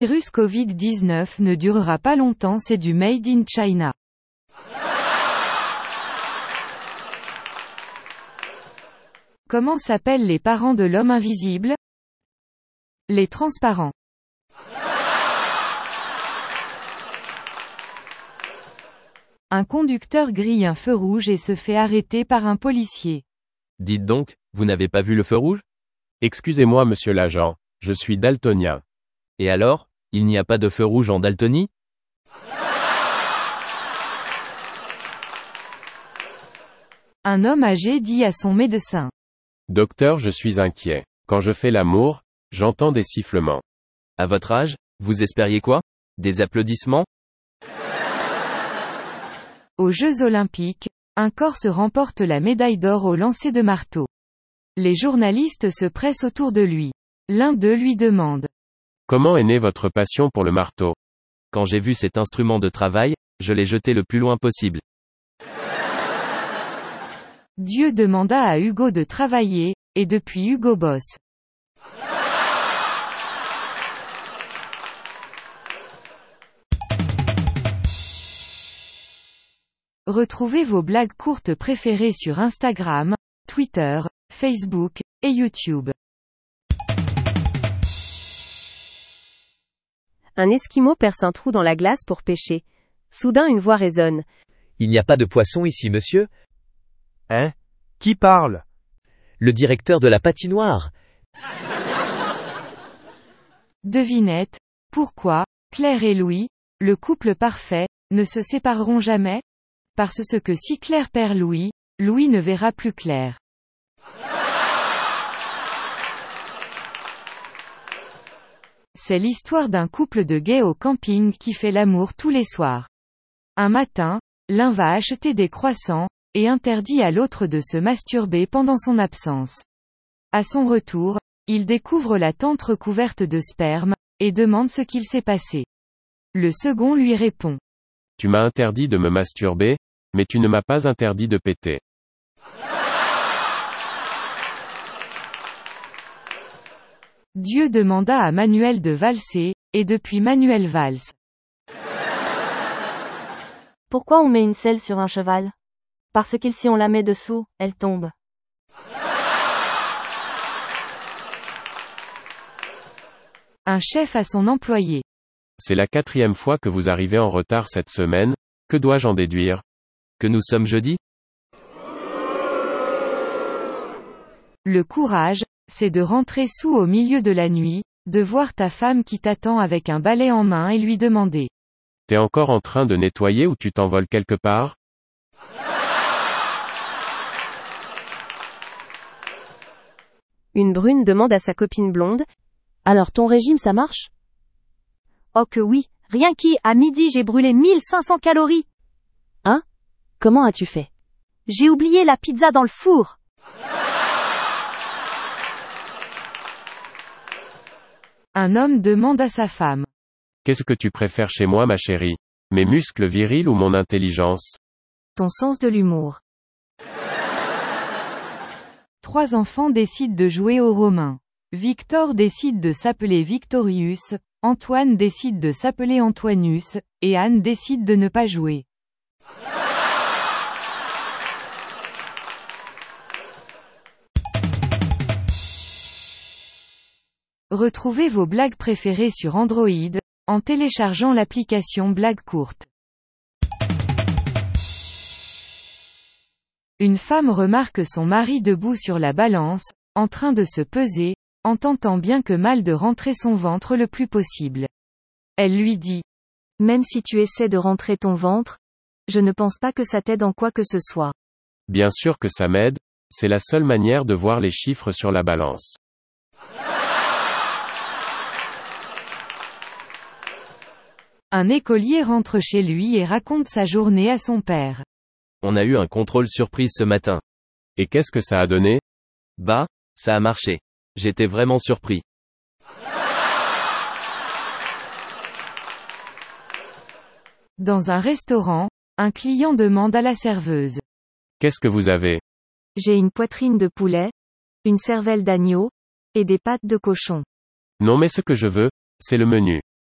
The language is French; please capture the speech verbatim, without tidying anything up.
Le virus covid dix-neuf ne durera pas longtemps, c'est du Made in China. Comment s'appellent les parents de l'homme invisible? Les transparents. Un conducteur grille un feu rouge et se fait arrêter par un policier. Dites donc, vous n'avez pas vu le feu rouge? Excusez-moi monsieur l'agent, je suis daltonien. Et alors, il n'y a pas de feu rouge en Daltonie? Un homme âgé dit à son médecin. Docteur, je suis inquiet. Quand je fais l'amour, j'entends des sifflements. À votre âge, vous espériez quoi? Des applaudissements? Aux Jeux Olympiques, un Corse remporte la médaille d'or au lancer de marteau. Les journalistes se pressent autour de lui. L'un d'eux lui demande. Comment est née votre passion pour le marteau? Quand j'ai vu cet instrument de travail, je l'ai jeté le plus loin possible. Dieu demanda à Hugo de travailler, et depuis Hugo bosse. Retrouvez vos blagues courtes préférées sur Instagram, Twitter, Facebook, et YouTube. Un Esquimau perce un trou dans la glace pour pêcher. Soudain une voix résonne. Il n'y a pas de poisson ici, monsieur? Hein? Qui parle? Le directeur de la patinoire. Devinette. Pourquoi, Claire et Louis, le couple parfait, ne se sépareront jamais? Parce que si Claire perd Louis, Louis ne verra plus Claire. C'est l'histoire d'un couple de gays au camping qui fait l'amour tous les soirs. Un matin, l'un va acheter des croissants, et interdit à l'autre de se masturber pendant son absence. À son retour, il découvre la tente recouverte de sperme, et demande ce qu'il s'est passé. Le second lui répond. Tu m'as interdit de me masturber, mais tu ne m'as pas interdit de péter. Dieu demanda à Manuel de valser, et depuis Manuel valse. Pourquoi on met une selle sur un cheval? Parce que si on la met dessous, elle tombe. Un chef à son employé. C'est la quatrième fois que vous arrivez en retard cette semaine, que dois-je en déduire? Que nous sommes jeudi? Le courage, c'est de rentrer sous au milieu de la nuit, de voir ta femme qui t'attend avec un balai en main et lui demander. T'es encore en train de nettoyer ou tu t'envoles quelque part? Une brune demande à sa copine blonde. Alors ton régime ça marche? Oh que oui, rien qu'à à midi j'ai brûlé mille cinq cents calories. Hein? Comment as-tu fait? J'ai oublié la pizza dans le four. Un homme demande à sa femme. Qu'est-ce que tu préfères chez moi ma chérie? Mes muscles virils ou mon intelligence? Ton sens de l'humour. Trois enfants décident de jouer aux Romains. Victor décide de s'appeler Victorius, Antoine décide de s'appeler Antoinus, et Anne décide de ne pas jouer. Retrouvez vos blagues préférées sur Android, en téléchargeant l'application Blagues courtes. Une femme remarque son mari debout sur la balance, en train de se peser, en tentant bien que mal de rentrer son ventre le plus possible. Elle lui dit. Même si tu essaies de rentrer ton ventre, je ne pense pas que ça t'aide en quoi que ce soit. Bien sûr que ça m'aide, c'est la seule manière de voir les chiffres sur la balance. Un écolier rentre chez lui et raconte sa journée à son père. On a eu un contrôle surprise ce matin. Et qu'est-ce que ça a donné? Bah, ça a marché. J'étais vraiment surpris. Dans un restaurant, un client demande à la serveuse. Qu'est-ce que vous avez? J'ai une poitrine de poulet, une cervelle d'agneau, et des pattes de cochon. Non mais ce que je veux, c'est le menu.